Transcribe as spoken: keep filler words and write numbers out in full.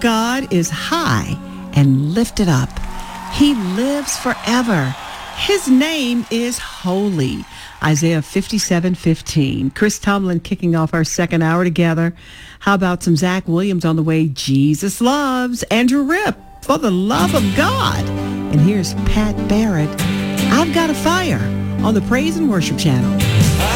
God is high and lifted up. He lives forever. His name is holy. Isaiah fifty-seven fifteen. Chris Tomlin kicking off our second hour together. How about some Zach Williams on the way? Jesus Loves. Andrew Ripp, For the Love of God. And here's Pat Barrett, I've Got a Fire, on the Praise and Worship Channel.